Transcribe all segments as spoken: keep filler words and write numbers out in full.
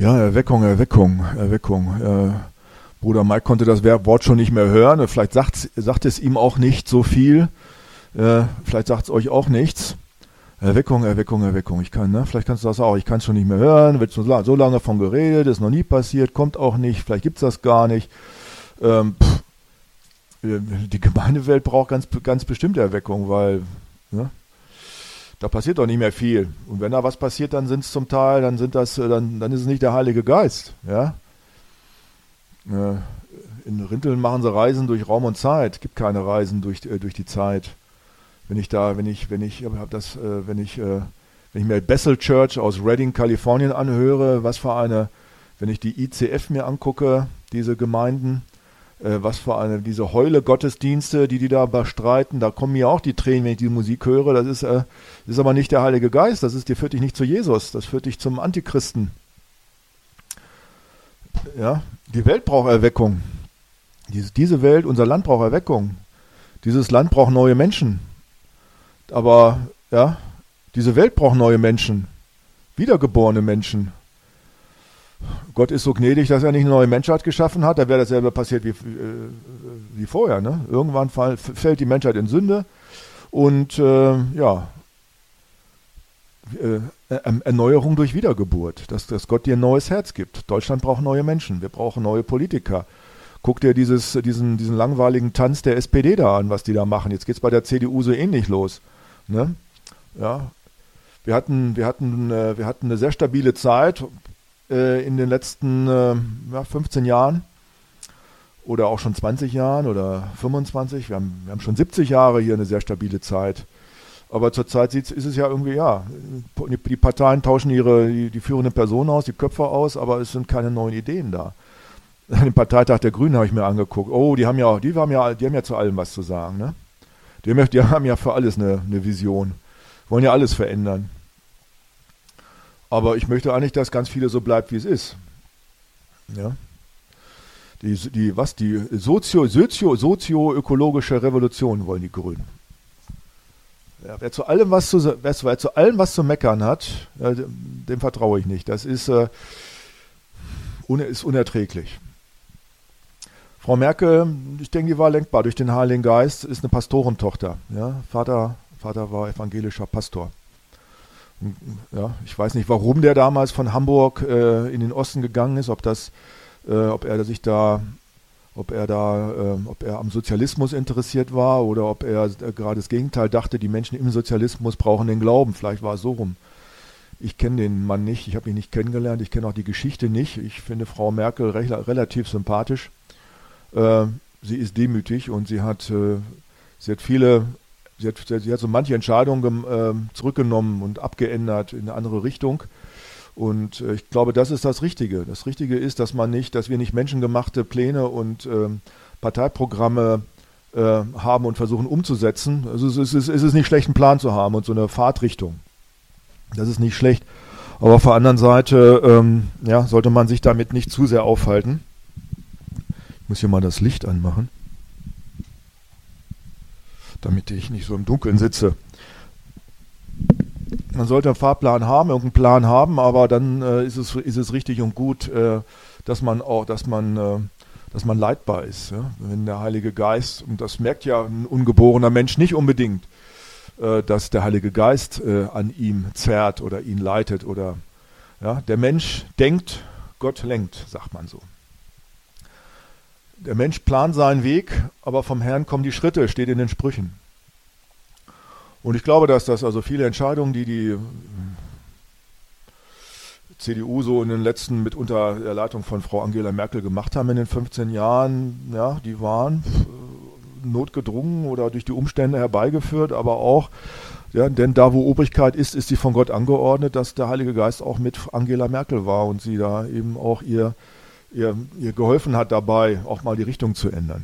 Ja, Erweckung, Erweckung, Erweckung. Äh, Bruder Mike konnte das Wort schon nicht mehr hören. Vielleicht sagt, sagt es ihm auch nicht so viel. Äh, vielleicht sagt es euch auch nichts. Erweckung, Erweckung, Erweckung. Ich kann, ne? Vielleicht kannst du das auch. Ich kann es schon nicht mehr hören. Wird so, so lange von geredet, ist noch nie passiert, kommt auch nicht. Vielleicht gibt es das gar nicht. Ähm, pff, die Gemeindewelt braucht ganz, ganz bestimmte Erweckung, weil ne? Da passiert doch nicht mehr viel. Und wenn da was passiert, dann sind es zum Teil, dann sind das, dann, dann ist es nicht der Heilige Geist. Ja? In Rinteln machen sie Reisen durch Raum und Zeit. Es gibt keine Reisen durch, äh, durch die Zeit. Wenn ich da, wenn ich, wenn ich, hab das, äh, wenn ich, äh, wenn ich mir Bethel Church aus Redding, Kalifornien anhöre, was für eine, wenn ich die I C F mir angucke, diese Gemeinden, äh, was für eine, diese Heule-Gottesdienste, die die da bestreiten, da kommen mir auch die Tränen, wenn ich die Musik höre. Das ist, äh, das ist aber nicht der Heilige Geist. Das ist, der führt dich nicht zu Jesus. Das führt dich zum Antichristen. Ja, die Welt braucht Erweckung. Diese, diese Welt, unser Land braucht Erweckung. Dieses Land braucht neue Menschen. Aber ja, diese Welt braucht neue Menschen. Wiedergeborene Menschen. Gott ist so gnädig, dass er nicht eine neue Menschheit geschaffen hat. Da wäre dasselbe passiert wie, wie, wie vorher. Ne? Irgendwann fall, fällt die Menschheit in Sünde. Und äh, ja, äh, Erneuerung durch Wiedergeburt, dass, dass Gott dir ein neues Herz gibt. Deutschland braucht neue Menschen, wir brauchen neue Politiker. Guck dir dieses, diesen, diesen langweiligen Tanz der S P D da an, was die da machen. Jetzt geht es bei der C D U so ähnlich los. Ne? Ja. Wir hatten, wir, hatten, äh, wir hatten eine sehr stabile Zeit äh, in den letzten äh, ja, fünfzehn Jahren oder auch schon zwanzig Jahren oder fünfundzwanzig. Wir haben, wir haben schon siebzig Jahre hier eine sehr stabile Zeit. Aber zurzeit ist es ja irgendwie, ja, die Parteien tauschen ihre, die, die führenden Personen aus, die Köpfe aus, aber es sind keine neuen Ideen da. Den Parteitag der Grünen habe ich mir angeguckt. Oh, die haben ja, die haben ja, die haben ja zu allem was zu sagen, ne? Die haben ja, die haben ja für alles eine, eine Vision. Wollen ja alles verändern. Aber ich möchte eigentlich, dass ganz viele so bleibt, wie es ist. Ja? Die, die, was, die Sozio, Sozio, sozio-ökologische Revolution wollen die Grünen. Ja, wer, zu allem, was zu, wer, wer zu allem was zu meckern hat, äh, dem, dem vertraue ich nicht. Das ist, äh, un, ist unerträglich. Frau Merkel, ich denke, die war lenkbar durch den Heiligen Geist, ist eine Pastorentochter. Ja? Vater, Vater war evangelischer Pastor. Und, ja, ich weiß nicht, warum der damals von Hamburg äh, in den Osten gegangen ist, ob, das, äh, ob er sich da... Ob er da, äh, ob er am Sozialismus interessiert war oder ob er äh, gerade das Gegenteil dachte, die Menschen im Sozialismus brauchen den Glauben. Vielleicht war es so rum. Ich kenne den Mann nicht, ich habe ihn nicht kennengelernt, ich kenne auch die Geschichte nicht. Ich finde Frau Merkel re- relativ sympathisch. Äh, sie ist demütig und sie hat, äh, sie hat viele, sie hat, sie hat so manche Entscheidungen äh, zurückgenommen und abgeändert in eine andere Richtung. Und äh, ich glaube, das ist das Richtige. Das Richtige ist, dass man nicht, dass wir nicht menschengemachte Pläne und ähm, Parteiprogramme äh, haben und versuchen umzusetzen. Also es ist, es ist nicht schlecht, einen Plan zu haben und so eine Fahrtrichtung. Das ist nicht schlecht. Aber auf der anderen Seite ähm, ja, sollte man sich damit nicht zu sehr aufhalten. Ich muss hier mal das Licht anmachen, damit ich nicht so im Dunkeln sitze. Man sollte einen Fahrplan haben, irgendeinen Plan haben, aber dann äh, ist es, ist es richtig und gut, äh, dass man auch, dass man, äh, dass man leitbar ist. Ja? Wenn der Heilige Geist, und das merkt ja ein ungeborener Mensch nicht unbedingt, äh, dass der Heilige Geist äh, an ihm zerrt oder ihn leitet oder ja, der Mensch denkt, Gott lenkt, sagt man so. Der Mensch plant seinen Weg, aber vom Herrn kommen die Schritte, steht in den Sprüchen. Und ich glaube, dass das also viele Entscheidungen, die die C D U so in den letzten, mit unter der Leitung von Frau Angela Merkel gemacht haben in den fünfzehn Jahren, ja, die waren notgedrungen oder durch die Umstände herbeigeführt, aber auch, ja, denn da wo Obrigkeit ist, ist sie von Gott angeordnet, dass der Heilige Geist auch mit Angela Merkel war und sie da eben auch ihr, ihr, ihr geholfen hat dabei, auch mal die Richtung zu ändern.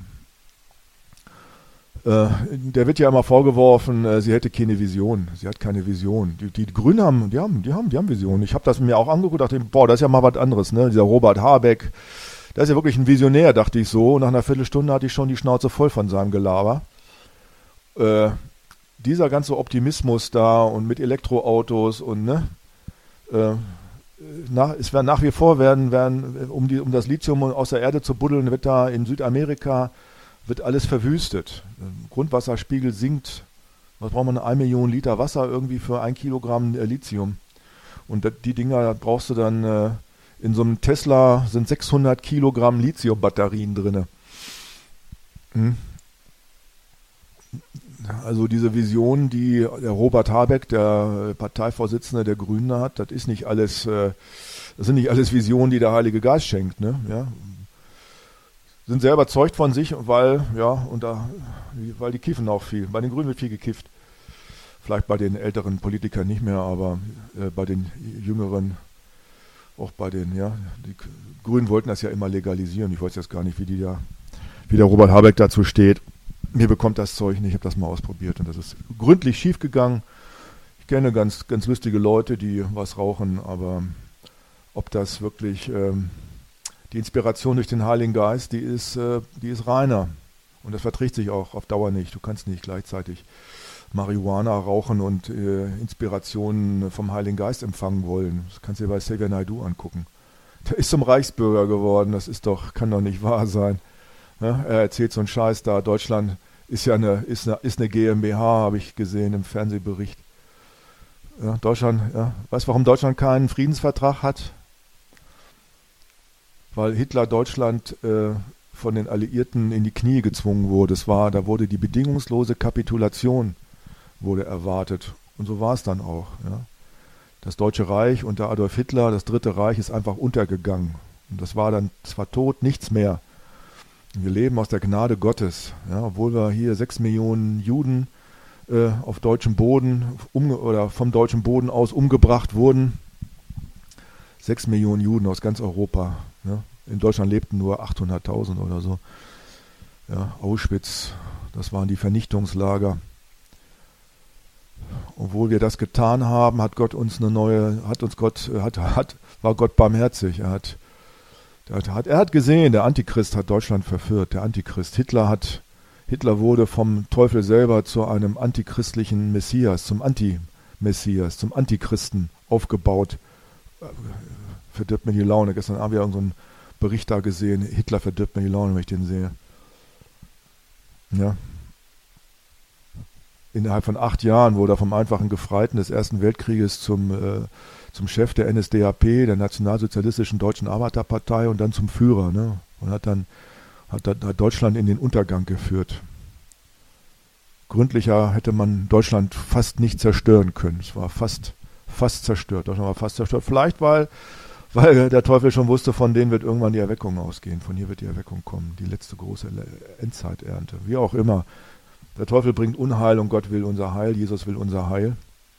Der wird ja immer vorgeworfen, sie hätte keine Vision. Sie hat keine Vision. Die, die Grünen haben, die haben, die haben, die haben Visionen. Ich habe das mir auch angeguckt, dachte, boah, das ist ja mal was anderes, ne? Dieser Robert Habeck, der ist ja wirklich ein Visionär, dachte ich so. Und nach einer Viertelstunde hatte ich schon die Schnauze voll von seinem Gelaber. Äh, dieser ganze Optimismus da und mit Elektroautos und ne, äh, nach, es werden nach wie vor werden, werden um, die, um das Lithium aus der Erde zu buddeln, wird da in Südamerika wird alles verwüstet. Grundwasserspiegel sinkt. Was braucht man? Eine Million Liter Wasser irgendwie für ein Kilogramm äh, Lithium. Und das, die Dinger brauchst du dann, äh, in so einem Tesla sind sechshundert Kilogramm Lithium-Batterien drin. Hm. Also diese Vision, die der Robert Habeck, der Parteivorsitzende der Grünen hat, das ist nicht alles, äh, das sind nicht alles Visionen, die der Heilige Geist schenkt, ne? Ja. Sind sehr überzeugt von sich, weil, ja, und da, weil die kiffen auch viel. Bei den Grünen wird viel gekifft. Vielleicht bei den älteren Politikern nicht mehr, aber äh, bei den jüngeren, auch bei den, ja, die Grünen wollten das ja immer legalisieren. Ich weiß jetzt gar nicht, wie die da, wie der Robert Habeck dazu steht. Mir bekommt das Zeug nicht, ich habe das mal ausprobiert und das ist gründlich schief gegangen. Ich kenne ganz, ganz lustige Leute, die was rauchen, aber ob das wirklich, ähm, die Inspiration durch den Heiligen Geist, die ist, äh, die ist reiner und das verträgt sich auch auf Dauer nicht. Du kannst nicht gleichzeitig Marihuana rauchen und äh, Inspirationen vom Heiligen Geist empfangen wollen. Das kannst du dir bei Xavier Naidoo angucken. Der ist zum Reichsbürger geworden, das ist doch, kann doch nicht wahr sein. Ja, er erzählt so einen Scheiß da, Deutschland ist ja eine, ist eine, ist eine GmbH, habe ich gesehen im Fernsehbericht. Ja, Deutschland, ja, weißt du, warum Deutschland keinen Friedensvertrag hat? Weil Hitler Deutschland äh, von den Alliierten in die Knie gezwungen wurde. Es war, da wurde die bedingungslose Kapitulation wurde erwartet. Und so war es dann auch. Ja. Das Deutsche Reich unter Adolf Hitler, das Dritte Reich, ist einfach untergegangen. Und das war dann, es war tot, nichts mehr. Wir leben aus der Gnade Gottes, ja, obwohl wir hier sechs Millionen Juden äh, auf deutschem Boden umge- oder vom deutschen Boden aus umgebracht wurden. Sechs Millionen Juden aus ganz Europa. Ja. In Deutschland lebten nur achthunderttausend oder so. Ja, Auschwitz, das waren die Vernichtungslager. Obwohl wir das getan haben, hat Gott uns eine neue, hat uns Gott, hat, hat, war Gott barmherzig. Er hat Er hat, er hat gesehen, der Antichrist hat Deutschland verführt, der Antichrist. Hitler hat, Hitler wurde vom Teufel selber zu einem antichristlichen Messias, zum Anti-Messias, zum Antichristen aufgebaut. Verdirbt mir die Laune. Gestern Abend habe ich irgendeinen Bericht da gesehen, Hitler verdirbt mir die Laune, wenn ich den sehe. Ja. Innerhalb von acht Jahren wurde er vom einfachen Gefreiten des Ersten Weltkrieges zum äh, zum Chef der N S D A P, der Nationalsozialistischen Deutschen Arbeiterpartei und dann zum Führer. Ne? Und hat dann hat, hat Deutschland in den Untergang geführt. Gründlicher hätte man Deutschland fast nicht zerstören können. Es war fast, fast zerstört. Deutschland war fast zerstört. Vielleicht, weil, weil der Teufel schon wusste, von denen wird irgendwann die Erweckung ausgehen. Von hier wird die Erweckung kommen. Die letzte große Endzeiternte. Wie auch immer. Der Teufel bringt Unheil und Gott will unser Heil. Jesus will unser Heil.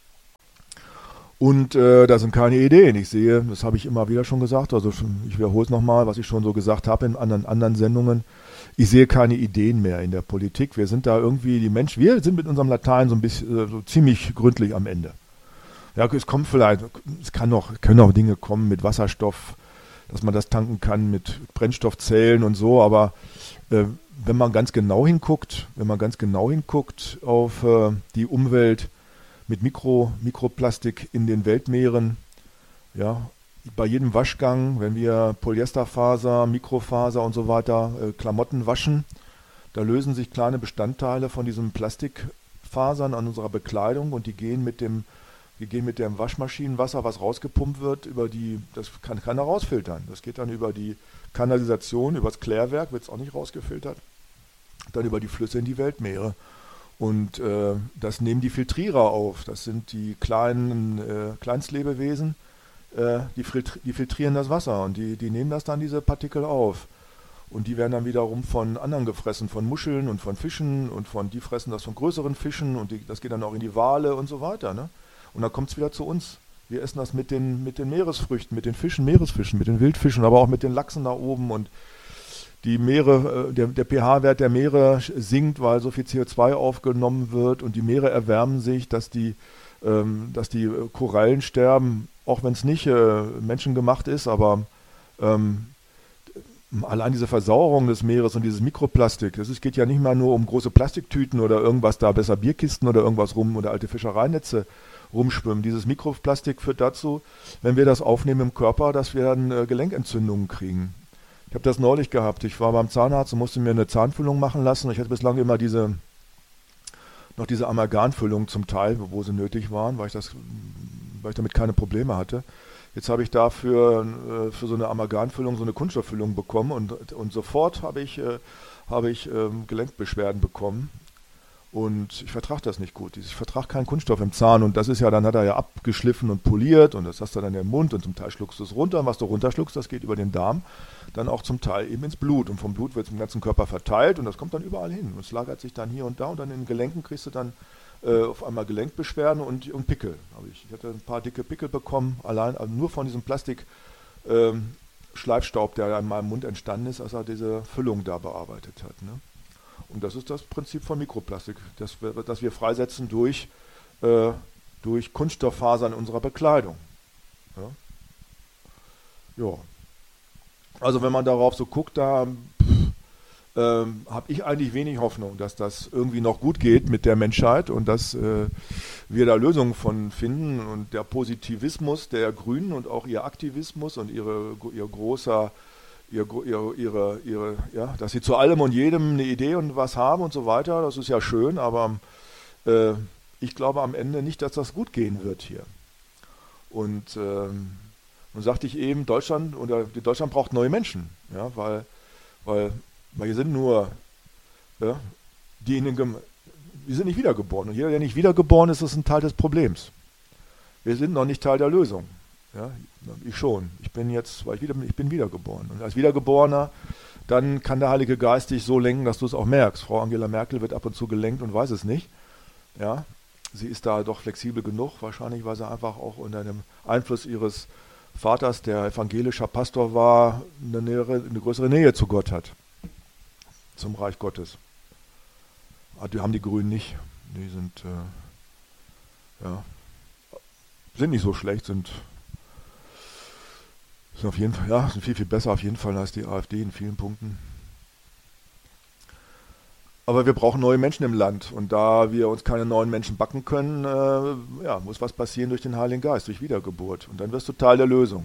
Und äh, da sind keine Ideen. Ich sehe, das habe ich immer wieder schon gesagt, also schon, ich wiederhole es nochmal, was ich schon so gesagt habe in anderen, anderen Sendungen. Ich sehe keine Ideen mehr in der Politik. Wir sind da irgendwie, die Menschen, wir sind mit unserem Latein so ein bisschen, äh, so ziemlich gründlich am Ende. Ja, es kommt vielleicht, es kann noch, können auch Dinge kommen mit Wasserstoff, dass man das tanken kann mit Brennstoffzellen und so, aber äh, wenn man ganz genau hinguckt, wenn man ganz genau hinguckt auf äh, die Umwelt, mit Mikro, Mikroplastik in den Weltmeeren. Ja, bei jedem Waschgang, wenn wir Polyesterfaser, Mikrofaser und so weiter äh, Klamotten waschen, da lösen sich kleine Bestandteile von diesen Plastikfasern an unserer Bekleidung und die gehen mit dem, die gehen mit dem Waschmaschinenwasser, was rausgepumpt wird, über die, das kann keiner rausfiltern. Das geht dann über die Kanalisation, über das Klärwerk, wird es auch nicht rausgefiltert, dann über die Flüsse in die Weltmeere. Und äh, das nehmen die Filtrierer auf. Das sind die kleinen äh, Kleinstlebewesen, äh, die, filtri- die filtrieren das Wasser und die, die nehmen das dann, diese Partikel auf. Und die werden dann wiederum von anderen gefressen, von Muscheln und von Fischen und von, die fressen das von größeren Fischen und die, das geht dann auch in die Wale und so weiter. Ne? Und dann kommt es wieder zu uns. Wir essen das mit den, mit den Meeresfrüchten, mit den Fischen, Meeresfischen, mit den Wildfischen, aber auch mit den Lachsen da oben und die Meere, der, der pH-Wert der Meere sinkt, weil so viel C O zwei aufgenommen wird und die Meere erwärmen sich, dass die, ähm, dass die Korallen sterben, auch wenn es nicht äh, menschengemacht ist, aber ähm, allein diese Versauerung des Meeres und dieses Mikroplastik, das ist, geht ja nicht mal nur um große Plastiktüten oder irgendwas da, besser Bierkisten oder irgendwas rum oder alte Fischereinetze rumschwimmen. Dieses Mikroplastik führt dazu, wenn wir das aufnehmen im Körper, dass wir dann äh, Gelenkentzündungen kriegen. Ich habe das neulich gehabt. Ich war beim Zahnarzt und musste mir eine Zahnfüllung machen lassen. Ich hatte bislang immer diese, noch diese Amalgamfüllung zum Teil, wo sie nötig waren, weil ich, das, weil ich damit keine Probleme hatte. Jetzt habe ich dafür äh, für so eine Amalgamfüllung so eine Kunststofffüllung bekommen und, und sofort habe ich, äh, habe ich äh, Gelenkbeschwerden bekommen. Und ich vertrage das nicht gut. Ich vertrage keinen Kunststoff im Zahn und das ist ja, dann hat er ja abgeschliffen und poliert und das hast du dann im Mund und zum Teil schluckst du es runter. Und was du runterschluckst, das geht über den Darm, dann auch zum Teil eben ins Blut und vom Blut wird es im ganzen Körper verteilt und das kommt dann überall hin. Und es lagert sich dann hier und da und dann in den Gelenken kriegst du dann äh, auf einmal Gelenkbeschwerden und, und Pickel. Ich, ich hatte ein paar dicke Pickel bekommen, allein also nur von diesem Plastik ähm, Schleifstaub, der in meinem Mund entstanden ist, als er diese Füllung da bearbeitet hat. Ne? Und das ist das Prinzip von Mikroplastik, das wir, das wir freisetzen durch, äh, durch Kunststofffasern in unserer Bekleidung. Ja. Ja. Also wenn man darauf so guckt, da ähm, habe ich eigentlich wenig Hoffnung, dass das irgendwie noch gut geht mit der Menschheit und dass äh, wir da Lösungen von finden. Und der Positivismus der Grünen und auch ihr Aktivismus und ihre, ihr großer Ihr, ihre, ihre, ihre, ja, dass sie zu allem und jedem eine Idee und was haben und so weiter, das ist ja schön, aber äh, ich glaube am Ende nicht, dass das gut gehen wird hier. Und ähm, nun sagte ich eben, Deutschland oder Deutschland braucht neue Menschen, ja, weil, weil, weil hier sind nur, ja, die in den Gem- die sind nicht wiedergeboren und jeder, der nicht wiedergeboren ist, ist ein Teil des Problems. Wir sind noch nicht Teil der Lösung. Ja, ich schon. Ich bin jetzt, weil ich wieder, ich bin wiedergeboren. Und als Wiedergeborener, dann kann der Heilige Geist dich so lenken, dass du es auch merkst. Frau Angela Merkel wird ab und zu gelenkt und weiß es nicht. Ja, sie ist da doch flexibel genug, wahrscheinlich, weil sie einfach auch unter dem Einfluss ihres Vaters, der evangelischer Pastor war, eine, nähere, eine größere Nähe zu Gott hat. Zum Reich Gottes. Aber die haben die Grünen nicht. Die sind, äh, ja, sind nicht so schlecht, sind Sind auf jeden Fall, ja, sind viel, viel besser auf jeden Fall als die AfD in vielen Punkten. Aber wir brauchen neue Menschen im Land. Und da wir uns keine neuen Menschen backen können, äh, ja, muss was passieren durch den Heiligen Geist, durch Wiedergeburt. Und dann wirst du Teil der Lösung.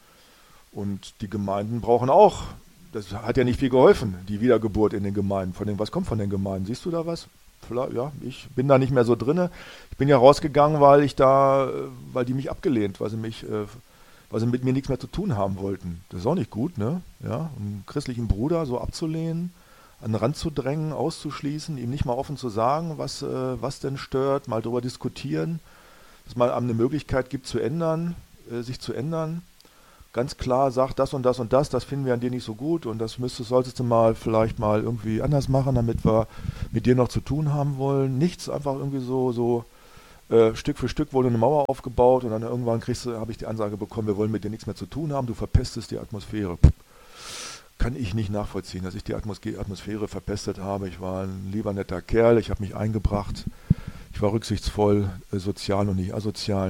Und die Gemeinden brauchen auch, das hat ja nicht viel geholfen, die Wiedergeburt in den Gemeinden. Von den, was kommt von den Gemeinden? Siehst du da was? Vielleicht, ja, ich bin da nicht mehr so drinne. Ich bin ja rausgegangen, weil ich da, weil die mich abgelehnt, weil sie mich... Äh, weil sie mit mir nichts mehr zu tun haben wollten. Das ist auch nicht gut, ne? Ja, einen christlichen Bruder so abzulehnen, an den Rand zu drängen, auszuschließen, ihm nicht mal offen zu sagen, was, äh, was denn stört, mal darüber diskutieren, dass man einem eine Möglichkeit gibt zu ändern, äh, sich zu ändern. Ganz klar sagt, das und das und das, das finden wir an dir nicht so gut und das müsstest, solltest du mal vielleicht mal irgendwie anders machen, damit wir mit dir noch zu tun haben wollen. Nichts, einfach irgendwie so, so Äh, Stück für Stück wurde eine Mauer aufgebaut und dann irgendwann kriegst du, habe ich die Ansage bekommen, wir wollen mit dir nichts mehr zu tun haben, du verpestest die Atmosphäre. Kann ich nicht nachvollziehen, dass ich die Atmos- Atmosphäre verpestet habe. Ich war ein lieber netter Kerl, ich habe mich eingebracht, ich war rücksichtsvoll, äh, sozial und nicht asozial.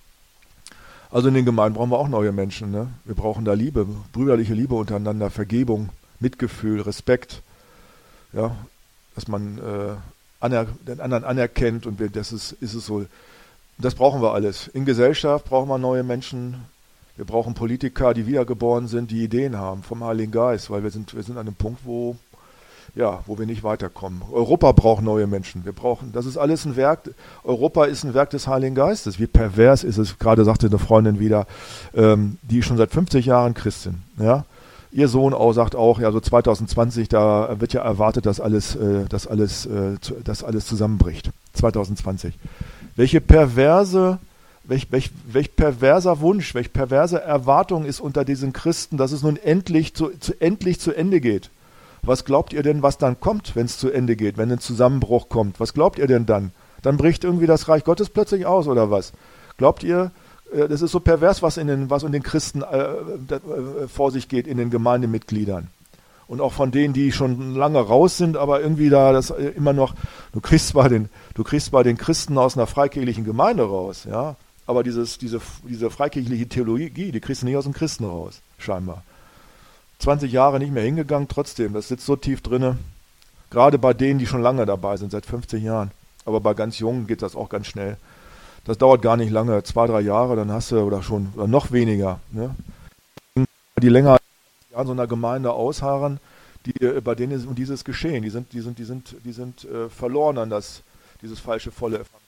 Also in den Gemeinden brauchen wir auch neue Menschen. Ne? Wir brauchen da Liebe, brüderliche Liebe untereinander, Vergebung, Mitgefühl, Respekt. Ja, dass man äh, aner- den anderen anerkennt und wir, das ist, ist es so. Das brauchen wir alles. In Gesellschaft brauchen wir neue Menschen. Wir brauchen Politiker, die wiedergeboren sind, die Ideen haben vom Heiligen Geist, weil wir sind, wir sind an einem Punkt, wo, ja, wo wir nicht weiterkommen. Europa braucht neue Menschen. Wir brauchen, das ist alles ein Werk. Europa ist ein Werk des Heiligen Geistes. Wie pervers ist es? Gerade sagte eine Freundin wieder, ähm, die ist schon seit fünfzig Jahren Christin. Ja, ihr Sohn auch sagt auch, ja, so zwanzig zwanzig, da wird ja erwartet, dass alles, äh, dass alles, äh, zu, dass alles zusammenbricht. zwanzig zwanzig. Welche perverse Welch, welch, welch perverser Wunsch, welch perverse Erwartung ist unter diesen Christen, dass es nun endlich zu, zu, endlich zu Ende geht. Was glaubt ihr denn, was dann kommt, wenn es zu Ende geht, wenn ein Zusammenbruch kommt? Was glaubt ihr denn dann? Dann bricht irgendwie das Reich Gottes plötzlich aus oder was? Glaubt ihr, äh, das ist so pervers, was in den, was in den Christen äh, äh, vor sich geht, in den Gemeindemitgliedern? Und auch von denen, die schon lange raus sind, aber irgendwie da das äh, immer noch, du kriegst bei den, du kriegst bei den Christen aus einer freikirchlichen Gemeinde raus, ja. Aber dieses, diese, diese freikirchliche Theologie, die kriegst du nicht aus dem Christen raus, scheinbar. zwanzig Jahre nicht mehr hingegangen, trotzdem, das sitzt so tief drinne. Gerade bei denen, die schon lange dabei sind, seit fünfzig Jahren. Aber bei ganz Jungen geht das auch ganz schnell. Das dauert gar nicht lange, zwei, drei Jahre, dann hast du, oder schon, oder noch weniger, ne? Die länger in so einer Gemeinde ausharren, die, äh, bei denen ist um dieses geschehen. Die sind, die sind, die sind, die sind äh, verloren an das, dieses falsche volle Evangelium.